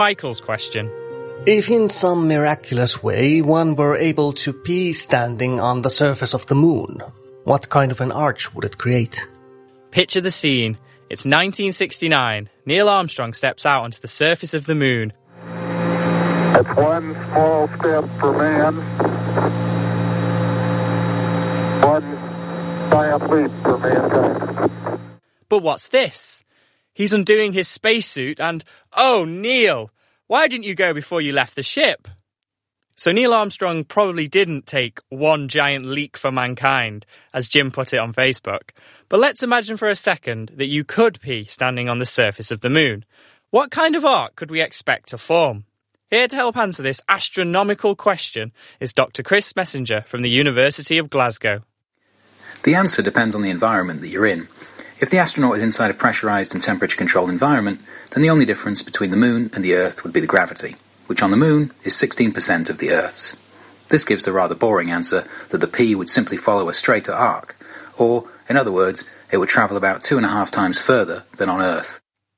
Michael's question. If in some miraculous way one were able to pee standing on the surface of the moon, what kind of an arch would it create? Picture the scene. It's 1969. Neil Armstrong steps out onto the surface of the moon. It's one small step for man, one giant leap for mankind. But what's this? He's undoing his spacesuit and, oh, Neil, why didn't you go before you left the ship? So Neil Armstrong probably didn't take one giant leap for mankind, as Jim put it on Facebook. But let's imagine for a second that you could pee standing on the surface of the moon. What kind of arc could we expect to form? Here to help answer this astronomical question is Dr. Chris Messenger from the University of Glasgow. The answer depends on the environment that you're in. If the astronaut is inside a pressurised and temperature-controlled environment, then the only difference between the moon and the Earth would be the gravity, which on the moon is 16% of the Earth's. This gives the rather boring answer that the pea would simply follow a straighter arc, or, in other words, it would travel about 2.5 times further than on Earth.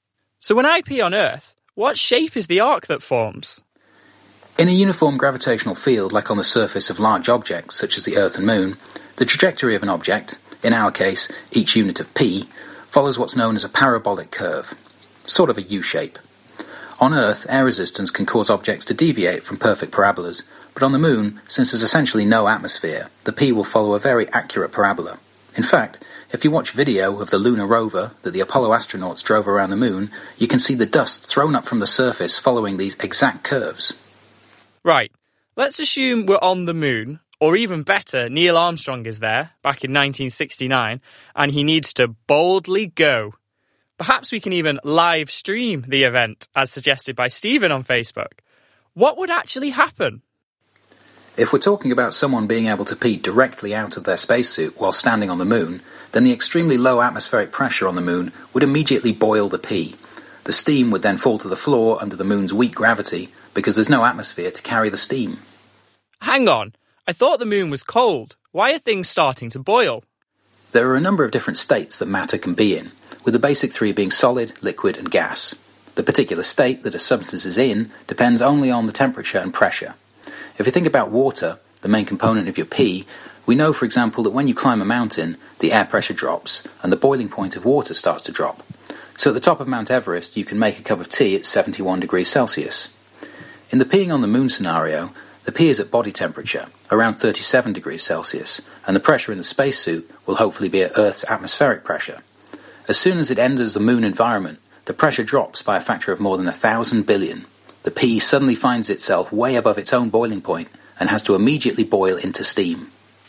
So when I pee on Earth, what shape is the arc that forms? In a uniform gravitational field like on the surface of large objects such as the Earth and Moon, the trajectory of an object, in our case each unit of p, follows what's known as a parabolic curve, sort of a U-shape. On Earth, air resistance can cause objects to deviate from perfect parabolas, but on the Moon, since there's essentially no atmosphere, the p will follow a very accurate parabola. In fact, if you watch video of the lunar rover that the Apollo astronauts drove around the Moon, you can see the dust thrown up from the surface following these exact curves. Right, let's assume we're on the moon, or even better, Neil Armstrong is there, back in 1969, and he needs to boldly go. Perhaps we can even live stream the event, as suggested by Stephen on Facebook. What would actually happen? If we're talking about someone being able to pee directly out of their spacesuit while standing on the moon, then the extremely low atmospheric pressure on the moon would immediately boil the pee. The steam would then fall to the floor under the moon's weak gravity, because there's no atmosphere to carry the steam. Hang on, I thought the moon was cold. Why are things starting to boil? There are a number of different states that matter can be in, with the basic three being solid, liquid and gas. The particular state that a substance is in depends only on the temperature and pressure. If you think about water, the main component of your pee, we know, for example, that when you climb a mountain, the air pressure drops and the boiling point of water starts to drop. So at the top of Mount Everest, you can make a cup of tea at 71 degrees Celsius. In the peeing on the moon scenario, the pee is at body temperature, around 37 degrees Celsius, and the pressure in the spacesuit will hopefully be at Earth's atmospheric pressure. As soon as it enters the moon environment, the pressure drops by a factor of more than 1,000 billion. The pee suddenly finds itself way above its own boiling point and has to immediately boil into steam.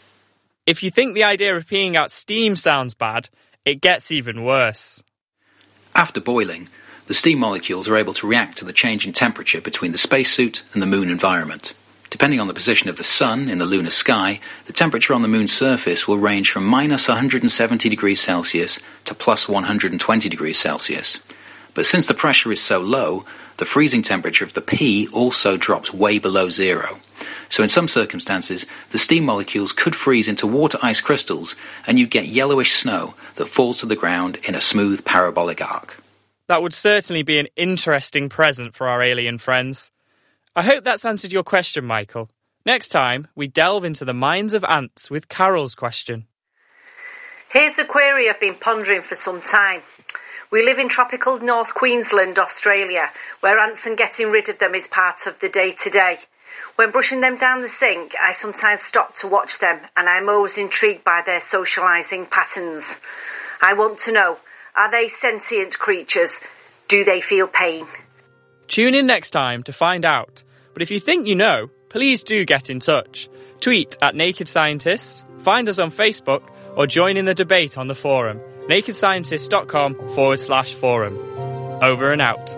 If you think the idea of peeing out steam sounds bad, it gets even worse. After boiling, the steam molecules are able to react to the change in temperature between the spacesuit and the moon environment. Depending on the position of the sun in the lunar sky, the temperature on the moon's surface will range from minus 170 degrees Celsius to plus 120 degrees Celsius. But since the pressure is so low, the freezing temperature of the pee also drops way below zero. So in some circumstances, the steam molecules could freeze into water ice crystals and you get yellowish snow that falls to the ground in a smooth parabolic arc. That would certainly be an interesting present for our alien friends. I hope that's answered your question, Michael. Next time, we delve into the minds of ants with Carol's question. Here's a query I've been pondering for some time. We live in tropical North Queensland, Australia, where ants and getting rid of them is part of the day-to-day. When brushing them down the sink, I sometimes stop to watch them, and I'm always intrigued by their socialising patterns. I want to know, are they sentient creatures? Do they feel pain? Tune in next time to find out. But if you think you know, please do get in touch. Tweet at Naked Scientists, find us on Facebook, or join in the debate on the forum, nakedscientists.com/forum. Over and out.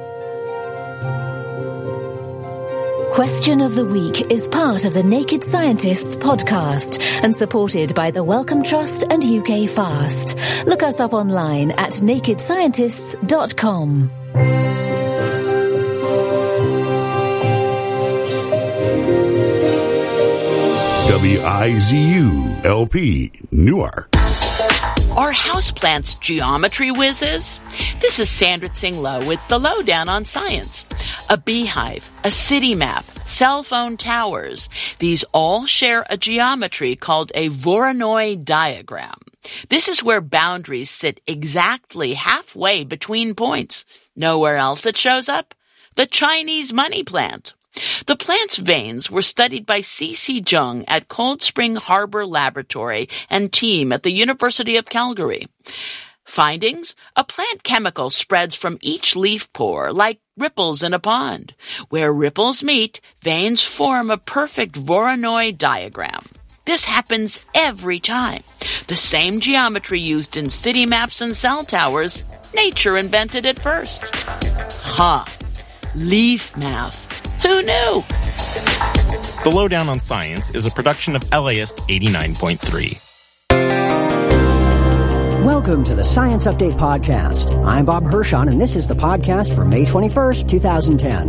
Question of the Week is part of the Naked Scientists podcast and supported by the Wellcome Trust and UK Fast. Look us up online at nakedscientists.com. WIZU-LP, Newark. Are houseplants geometry whizzes? This is Sandra Tsing Loh with the Lowdown on Science. a beehive, a city map, cell phone towers. These all share a geometry called a Voronoi diagram. This is where boundaries sit exactly halfway between points. Nowhere else it shows up? The Chinese money plant. The plant's veins were studied by C.C. Jung at Cold Spring Harbor Laboratory and team at the University of Calgary. Findings? A plant chemical spreads from each leaf pore like ripples in a pond. Where ripples meet, veins form a perfect Voronoi diagram. This happens every time. The same geometry used in city maps and cell towers. Nature invented it first. Leaf math. Who knew? The Lowdown on Science is a production of LAist 89.3. Welcome to the Science Update Podcast. I'm Bob Hirschon, and this is the podcast for May 21st, 2010.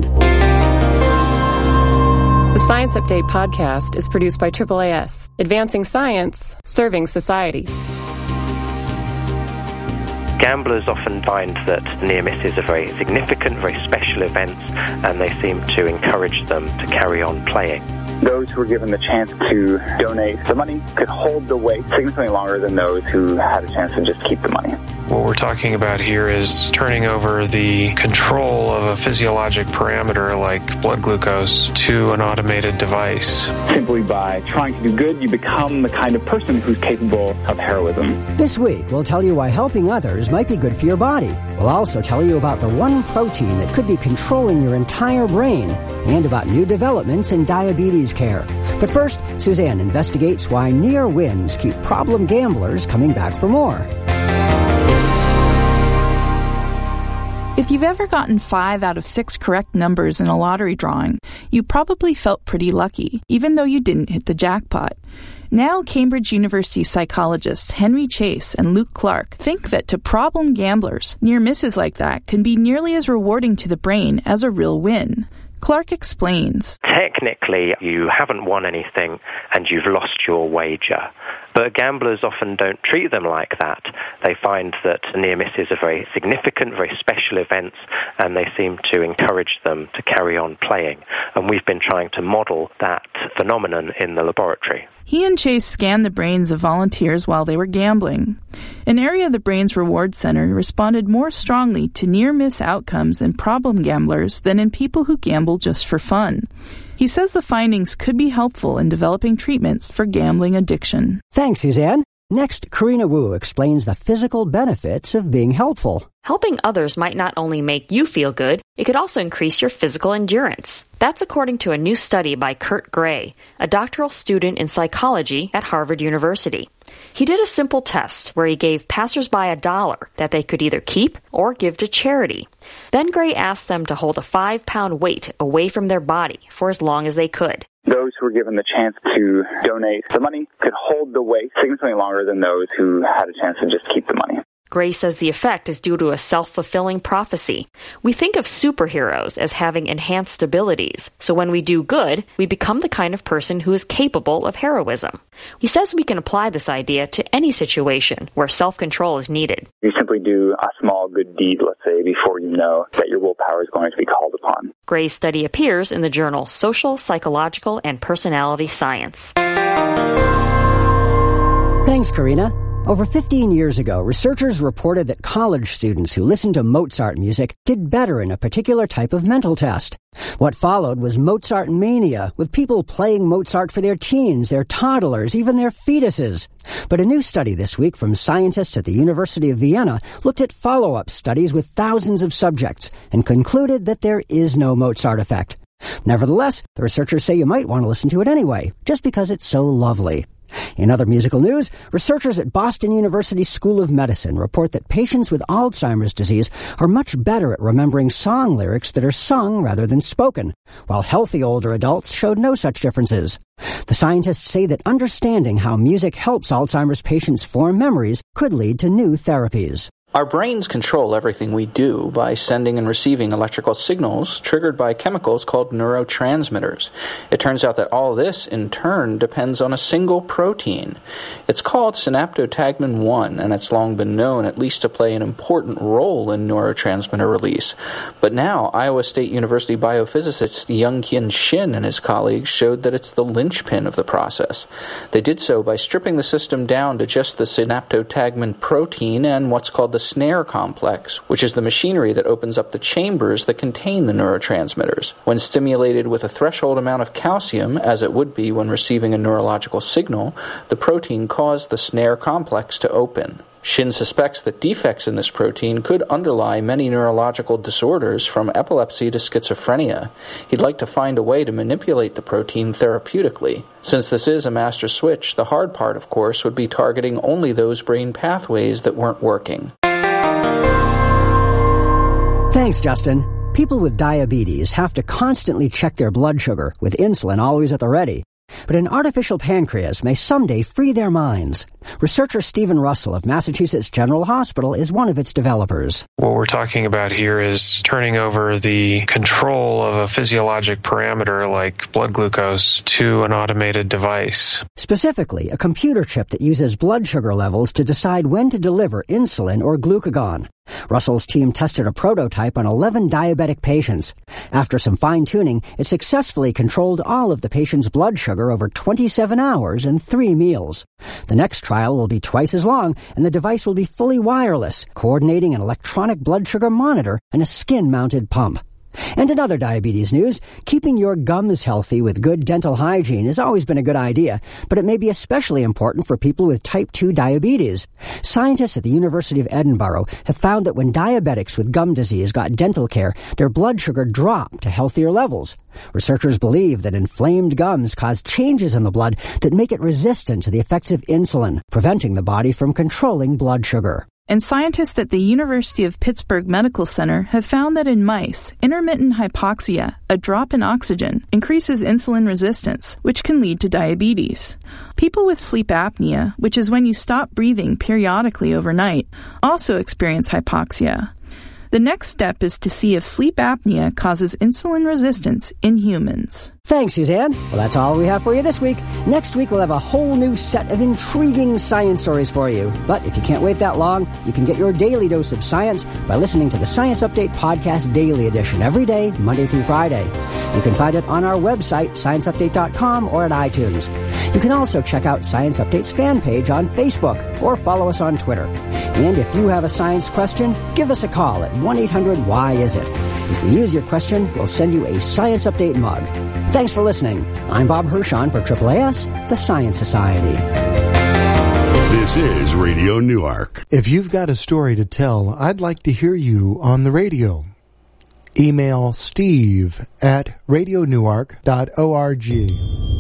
The Science Update Podcast is produced by AAAS, advancing science, serving society. Gamblers often find that near misses are very significant, very special events, and they seem to encourage them to carry on playing. Those who were given the chance to donate the money could hold the weight significantly longer than those who had a chance to just keep the money. What we're talking about here is turning over the control of a physiologic parameter like blood glucose to an automated device. Simply by trying to do good, you become the kind of person who's capable of heroism. This week, we'll tell you why helping others might be good for your body. We'll also tell you about the one protein that could be controlling your entire brain and about new developments in diabetes care. But first, Suzanne investigates why near wins keep problem gamblers coming back for more. If you've ever gotten 5 out of 6 correct numbers in a lottery drawing, you probably felt pretty lucky, even though you didn't hit the jackpot. Now, Cambridge University psychologists Henry Chase and Luke Clark think that to problem gamblers, near misses like that can be nearly as rewarding to the brain as a real win. Clark explains. Technically, you haven't won anything and you've lost your wager. But gamblers often don't treat them like that. They find that near misses are very significant, very special events, and they seem to encourage them to carry on playing. And we've been trying to model that phenomenon in the laboratory. He and Chase scanned the brains of volunteers while they were gambling. An area of the brain's reward center responded more strongly to near-miss outcomes in problem gamblers than in people who gamble just for fun. He says the findings could be helpful in developing treatments for gambling addiction. Thanks, Suzanne. Next, Karina Wu explains the physical benefits of being helpful. Helping others might not only make you feel good, it could also increase your physical endurance. That's according to a new study by Kurt Gray, a doctoral student in psychology at Harvard University. He did a simple test where he gave passersby $1 that they could either keep or give to charity. Then Gray asked them to hold a 5-pound weight away from their body for as long as they could. Those who were given the chance to donate the money could hold the weight significantly longer than those who had a chance to just keep the money. Gray says the effect is due to a self-fulfilling prophecy. We think of superheroes as having enhanced abilities, so when we do good, we become the kind of person who is capable of heroism. He says we can apply this idea to any situation where self-control is needed. You simply do a small good deed, let's say, before you know that your willpower is going to be called upon. Gray's study appears in the journal Social, Psychological, and Personality Science. Thanks, Karina. Over 15 years ago, researchers reported that college students who listened to Mozart music did better in a particular type of mental test. What followed was Mozart mania, with people playing Mozart for their teens, their toddlers, even their fetuses. But a new study this week from scientists at the University of Vienna looked at follow-up studies with thousands of subjects and concluded that there is no Mozart effect. Nevertheless, the researchers say you might want to listen to it anyway, just because it's so lovely. In other musical news, researchers at Boston University School of Medicine report that patients with Alzheimer's disease are much better at remembering song lyrics that are sung rather than spoken, while healthy older adults showed no such differences. The scientists say that understanding how music helps Alzheimer's patients form memories could lead to new therapies. Our brains control everything we do by sending and receiving electrical signals triggered by chemicals called neurotransmitters. It turns out that all this, in turn, depends on a single protein. It's called synaptotagmin 1, and it's long been known at least to play an important role in neurotransmitter release. But now, Iowa State University biophysicist Young-Kien Shin and his colleagues showed that it's the linchpin of the process. They did so by stripping the system down to just the synaptotagmin protein and what's called the snare complex, which is the machinery that opens up the chambers that contain the neurotransmitters. When stimulated with a threshold amount of calcium, as it would be when receiving a neurological signal, the protein caused the snare complex to open. Shin suspects that defects in this protein could underlie many neurological disorders from epilepsy to schizophrenia. He'd like to find a way to manipulate the protein therapeutically. Since this is a master switch, the hard part, of course, would be targeting only those brain pathways that weren't working. Thanks, Justin. People with diabetes have to constantly check their blood sugar, with insulin always at the ready. But an artificial pancreas may someday free their minds. Researcher Stephen Russell of Massachusetts General Hospital is one of its developers. What we're talking about here is turning over the control of a physiologic parameter like blood glucose to an automated device. Specifically, a computer chip that uses blood sugar levels to decide when to deliver insulin or glucagon. Russell's team tested a prototype on 11 diabetic patients. After some fine-tuning, it successfully controlled all of the patient's blood sugar over 27 hours and 3 meals. The next trial will be twice as long, and the device will be fully wireless, coordinating an electronic blood sugar monitor and a skin-mounted pump. And in other diabetes news, keeping your gums healthy with good dental hygiene has always been a good idea, but it may be especially important for people with type 2 diabetes. Scientists at the University of Edinburgh have found that when diabetics with gum disease got dental care, their blood sugar dropped to healthier levels. Researchers believe that inflamed gums cause changes in the blood that make it resistant to the effects of insulin, preventing the body from controlling blood sugar. And scientists at the University of Pittsburgh Medical Center have found that in mice, intermittent hypoxia, a drop in oxygen, increases insulin resistance, which can lead to diabetes. People with sleep apnea, which is when you stop breathing periodically overnight, also experience hypoxia. The next step is to see if sleep apnea causes insulin resistance in humans. Thanks, Suzanne. Well, that's all we have for you this week. Next week, we'll have a whole new set of intriguing science stories for you. But if you can't wait that long, you can get your daily dose of science by listening to the Science Update Podcast Daily Edition every day, Monday through Friday. You can find it on our website, scienceupdate.com, or at iTunes. You can also check out Science Update's fan page on Facebook or follow us on Twitter. And if you have a science question, give us a call at 1-800-WHY-IS-IT. If we use your question, we'll send you a Science Update mug. Thanks for listening. I'm Bob Hirschon for AAAS, the Science Society. This is Radio Newark. If you've got a story to tell, I'd like to hear you on the radio. Email steve@radionewark.org.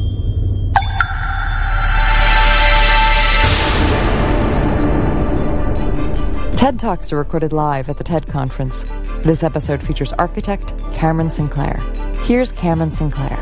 TED Talks are recorded live at the TED Conference. This episode features architect Cameron Sinclair. Here's Cameron Sinclair.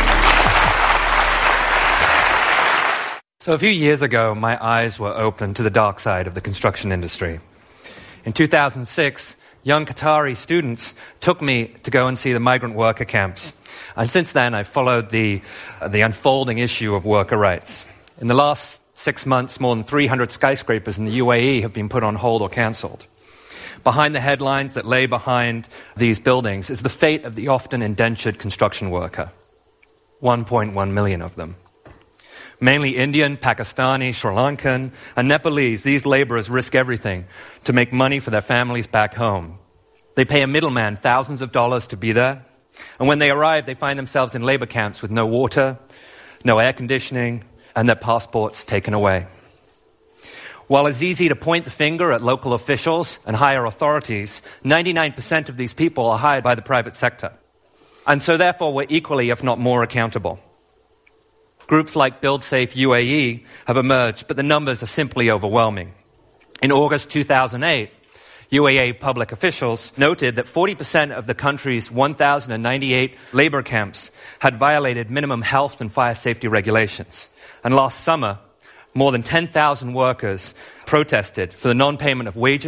So a few years ago, my eyes were open to the dark side of the construction industry. In 2006, young Qatari students took me to go and see the migrant worker camps. And since then, I've followed the unfolding issue of worker rights. In the last 6 months, more than 300 skyscrapers in the UAE have been put on hold or cancelled. Behind the headlines that lay behind these buildings is the fate of the often indentured construction worker. 1.1 million of them. Mainly Indian, Pakistani, Sri Lankan, and Nepalese, these laborers risk everything to make money for their families back home. They pay a middleman thousands of dollars to be there, and when they arrive, they find themselves in labor camps with no water, no air conditioning, and their passports taken away. While it's easy to point the finger at local officials and higher authorities, 99% of these people are hired by the private sector. And so therefore we're equally, if not more, accountable. Groups like BuildSafe UAE have emerged, but the numbers are simply overwhelming. In August 2008, UAE public officials noted that 40% of the country's 1,098 labor camps had violated minimum health and fire safety regulations. And last summer, more than 10,000 workers protested for the non-payment of wages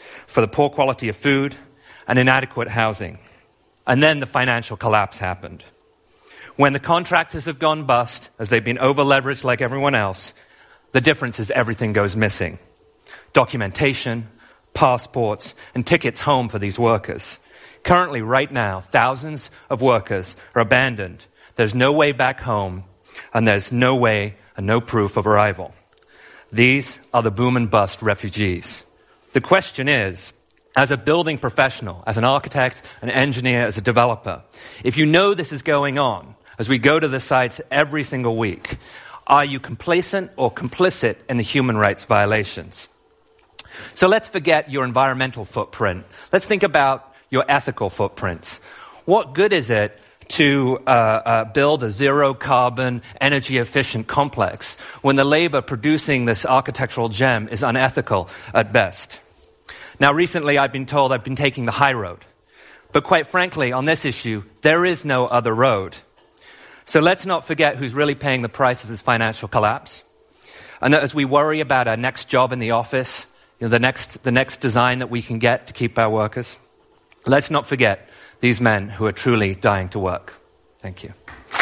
for the poor quality of food and inadequate housing. And then the financial collapse happened. When the contractors have gone bust, as they've been over-leveraged like everyone else, the difference is everything goes missing. Documentation, passports, and tickets home for these workers. Currently, right now, thousands of workers are abandoned. There's no way back home, and there's no way and no proof of arrival. These are the boom and bust refugees. The question is, as a building professional, as an architect, an engineer, as a developer, if you know this is going on, as we go to the sites every single week, are you complacent or complicit in the human rights violations? So let's forget your environmental footprint. Let's think about your ethical footprints. What good is it to build a zero-carbon, energy-efficient complex when the labor producing this architectural gem is unethical at best? Now, recently I've been told I've been taking the high road. But quite frankly, on this issue, there is no other road. So let's not forget who's really paying the price of this financial collapse. And that as we worry about our next job in the office, the next design that we can get to keep our workers, let's not forget these men who are truly dying to work. Thank you.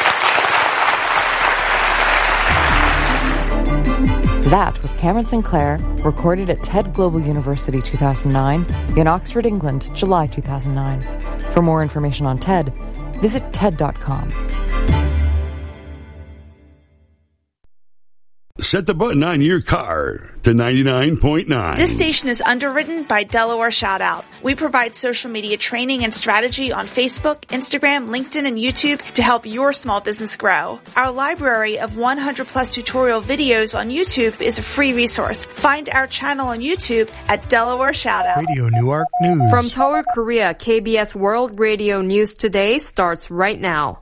That was Cameron Sinclair, recorded at TED Global University 2009 in Oxford, England, July 2009. For more information on TED, visit TED.com. Set the button on your car to 99.9. This station is underwritten by Delaware Shoutout. We provide social media training and strategy on Facebook, Instagram, LinkedIn, and YouTube to help your small business grow. Our library of 100 plus tutorial videos on YouTube is a free resource. Find our channel on YouTube at Delaware Shoutout. Radio Newark News. From Seoul, Korea, KBS World Radio News Today starts right now.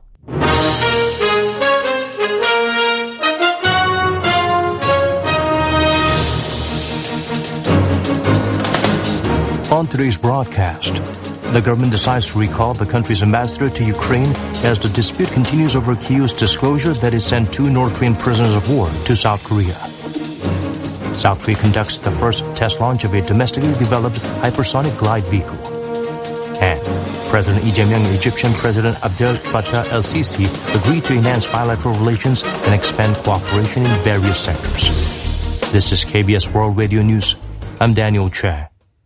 On today's broadcast, the government decides to recall the country's ambassador to Ukraine as the dispute continues over Kyiv's disclosure that it sent 2 North Korean prisoners of war to South Korea. South Korea conducts the first test launch of a domestically developed hypersonic glide vehicle. And President Lee Jae-myung and Egyptian President Abdel Fattah el-Sisi agreed to enhance bilateral relations and expand cooperation in various sectors. This is KBS World Radio News. I'm Daniel Che.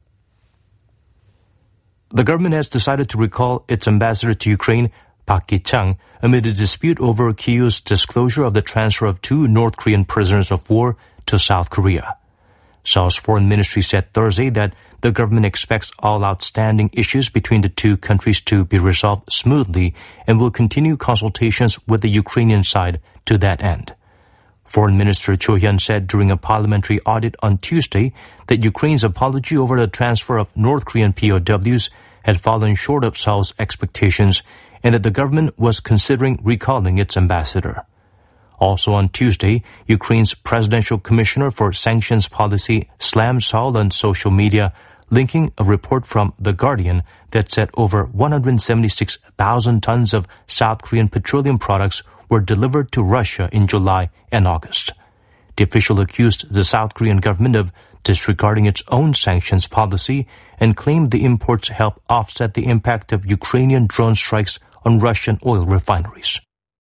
The government has decided to recall its ambassador to Ukraine, Park Ki-chang, amid a dispute over Kyiv's disclosure of the transfer of 2 North Korean prisoners of war to South Korea. Seoul's foreign ministry said Thursday that the government expects all outstanding issues between the two countries to be resolved smoothly and will continue consultations with the Ukrainian side to that end. Foreign Minister Cho Hyun said during a parliamentary audit on Tuesday that Ukraine's apology over the transfer of North Korean POWs had fallen short of Seoul's expectations and that the government was considering recalling its ambassador. Also on Tuesday, Ukraine's Presidential Commissioner for Sanctions Policy slammed Seoul on social media, linking a report from The Guardian that said over 176,000 tons of South Korean petroleum products were delivered to Russia in July and August. The official accused the South Korean government of disregarding its own sanctions policy and claimed the imports help offset the impact of Ukrainian drone strikes on Russian oil refineries.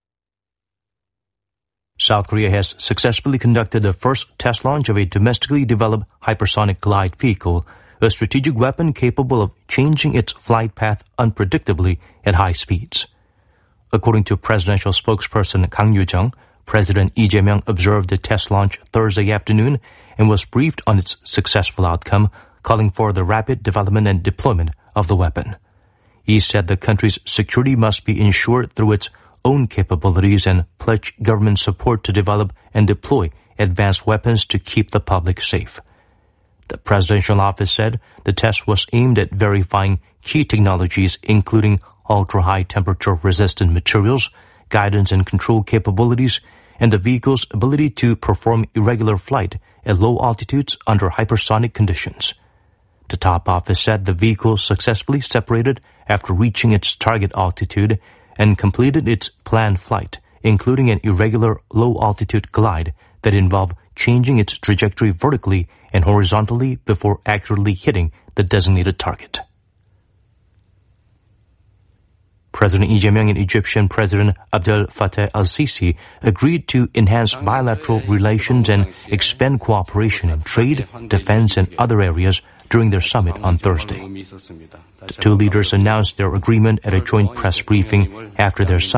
South Korea has successfully conducted the first test launch of a domestically developed hypersonic glide vehicle, a strategic weapon capable of changing its flight path unpredictably at high speeds. According to presidential spokesperson Kang Yoo-jung, President Lee Jae-myung observed the test launch Thursday afternoon and was briefed on its successful outcome, calling for the rapid development and deployment of the weapon. He said the country's security must be ensured through its own capabilities and pledged government support to develop and deploy advanced weapons to keep the public safe. The presidential office said the test was aimed at verifying key technologies including ultra-high temperature resistant materials, guidance and control capabilities, and the vehicle's ability to perform irregular flight at low altitudes under hypersonic conditions. The top office said the vehicle successfully separated after reaching its target altitude and completed its planned flight, including an irregular low-altitude glide that involved changing its trajectory vertically and horizontally before accurately hitting the designated target. President Lee Jae-myung and Egyptian President Abdel Fattah al-Sisi agreed to enhance bilateral relations and expand cooperation in trade, defense, and other areas during their summit on Thursday. The two leaders announced their agreement at a joint press briefing after their summit.